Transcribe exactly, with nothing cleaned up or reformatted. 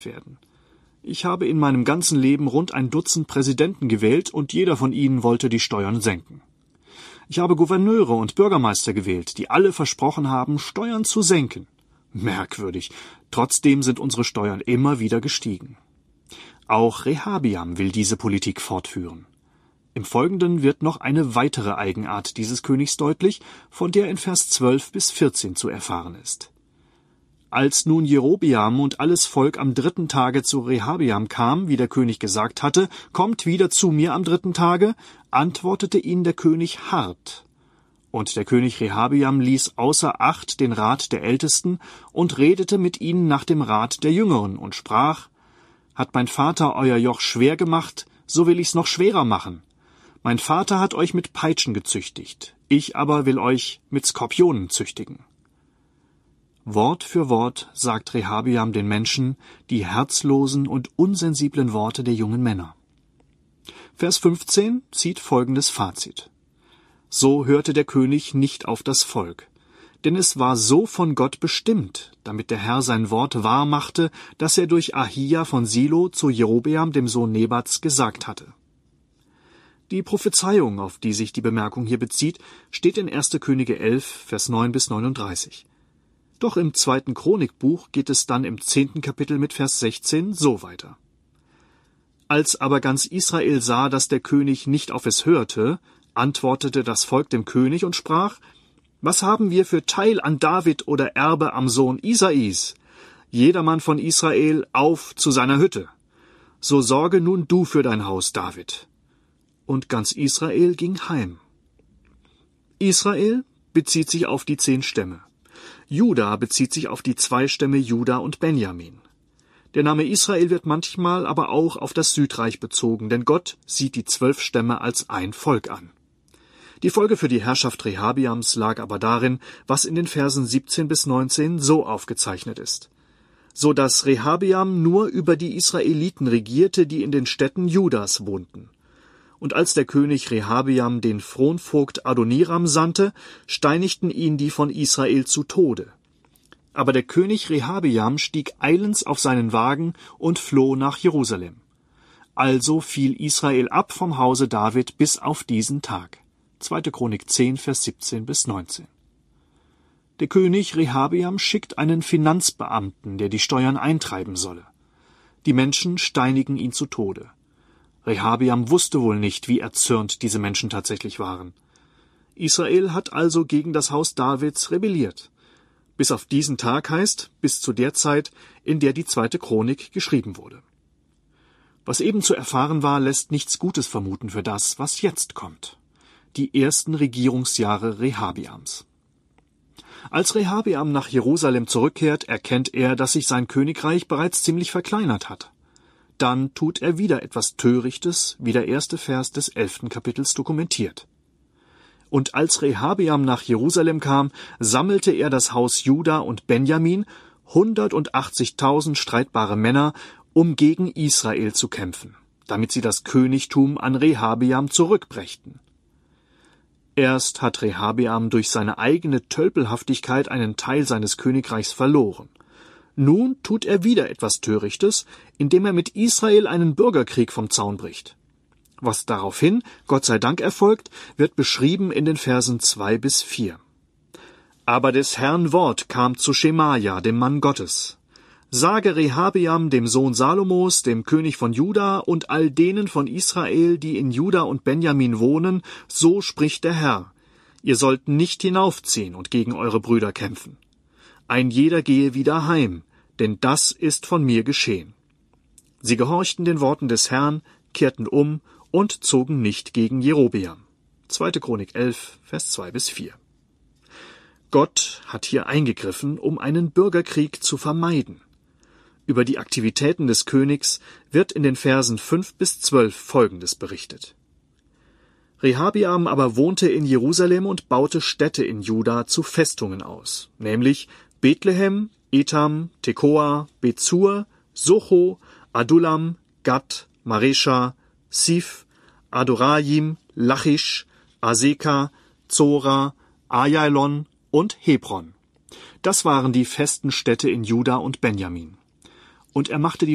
werden. Ich habe in meinem ganzen Leben rund ein Dutzend Präsidenten gewählt und jeder von ihnen wollte die Steuern senken. Ich habe Gouverneure und Bürgermeister gewählt, die alle versprochen haben, Steuern zu senken. Merkwürdig, trotzdem sind unsere Steuern immer wieder gestiegen. Auch Rehabiam will diese Politik fortführen. Im Folgenden wird noch eine weitere Eigenart dieses Königs deutlich, von der in Vers zwölf bis vierzehn zu erfahren ist. Als nun Jerobeam und alles Volk am dritten Tage zu Rehabiam kam, wie der König gesagt hatte, kommt wieder zu mir am dritten Tage, antwortete ihnen der König hart. Und der König Rehabiam ließ außer Acht den Rat der Ältesten und redete mit ihnen nach dem Rat der Jüngeren und sprach: Hat mein Vater euer Joch schwer gemacht, so will ich's noch schwerer machen. Mein Vater hat euch mit Peitschen gezüchtigt, ich aber will euch mit Skorpionen züchtigen. Wort für Wort sagt Rehabiam den Menschen die herzlosen und unsensiblen Worte der jungen Männer. Vers fünfzehn zieht folgendes Fazit. So hörte der König nicht auf das Volk, denn es war so von Gott bestimmt, damit der Herr sein Wort wahr machte, das er durch Ahia von Silo zu Jerobeam, dem Sohn Nebats, gesagt hatte. Die Prophezeiung, auf die sich die Bemerkung hier bezieht, steht in erster Könige elf, Vers neun bis neununddreißig. Doch im zweiten Chronikbuch geht es dann im zehnten Kapitel mit Vers sechzehn so weiter. Als aber ganz Israel sah, dass der König nicht auf es hörte, antwortete das Volk dem König und sprach: Was haben wir für Teil an David oder Erbe am Sohn Isais? Jedermann von Israel auf zu seiner Hütte. So sorge nun du für dein Haus, David. Und ganz Israel ging heim. Israel bezieht sich auf die zehn Stämme. Juda bezieht sich auf die zwei Stämme Juda und Benjamin. Der Name Israel wird manchmal aber auch auf das Südreich bezogen, denn Gott sieht die zwölf Stämme als ein Volk an. Die Folge für die Herrschaft Rehabiams lag aber darin, was in den Versen siebzehn bis neunzehn so aufgezeichnet ist. So dass Rehabiam nur über die Israeliten regierte, die in den Städten Judas wohnten. Und als der König Rehabiam den Fronvogt Adoniram sandte, steinigten ihn die von Israel zu Tode. Aber der König Rehabiam stieg eilends auf seinen Wagen und floh nach Jerusalem. Also fiel Israel ab vom Hause David bis auf diesen Tag. zweite Chronik zehn, Vers siebzehn bis neunzehn. Der König Rehabiam schickt einen Finanzbeamten, der die Steuern eintreiben solle. Die Menschen steinigen ihn zu Tode. Rehabiam wusste wohl nicht, wie erzürnt diese Menschen tatsächlich waren. Israel hat also gegen das Haus Davids rebelliert. Bis auf diesen Tag heißt, bis zu der Zeit, in der die zweite Chronik geschrieben wurde. Was eben zu erfahren war, lässt nichts Gutes vermuten für das, was jetzt kommt. Die ersten Regierungsjahre Rehabiams. Als Rehabiam nach Jerusalem zurückkehrt, erkennt er, dass sich sein Königreich bereits ziemlich verkleinert hat. Dann tut er wieder etwas Törichtes, wie der erste Vers des elften Kapitels dokumentiert. Und als Rehabiam nach Jerusalem kam, sammelte er das Haus Juda und Benjamin, hundertachtzigtausend streitbare Männer, um gegen Israel zu kämpfen, damit sie das Königtum an Rehabiam zurückbrächten. Erst hat Rehabiam durch seine eigene Tölpelhaftigkeit einen Teil seines Königreichs verloren. Nun tut er wieder etwas Törichtes, indem er mit Israel einen Bürgerkrieg vom Zaun bricht. Was daraufhin, Gott sei Dank, erfolgt, wird beschrieben in den Versen zwei bis vier. Aber des Herrn Wort kam zu Schemaja, dem Mann Gottes. Sage Rehabiam, dem Sohn Salomos, dem König von Juda und all denen von Israel, die in Juda und Benjamin wohnen, so spricht der Herr: Ihr sollt nicht hinaufziehen und gegen eure Brüder kämpfen. Ein jeder gehe wieder heim, denn das ist von mir geschehen. Sie gehorchten den Worten des Herrn, kehrten um und zogen nicht gegen Jerobeam. zweite Chronik elf, Vers zwei bis vier. Gott hat hier eingegriffen, um einen Bürgerkrieg zu vermeiden. Über die Aktivitäten des Königs wird in den Versen fünf bis zwölf Folgendes berichtet. Rehabiam aber wohnte in Jerusalem und baute Städte in Juda zu Festungen aus, nämlich Bethlehem, Etam, Tekoa, Bezur, Socho, Adullam, Gad, Maresha, Sif, Adorajim, Lachish, Aseka, Zora, Ajalon und Hebron. Das waren die festen Städte in Juda und Benjamin. Und er machte die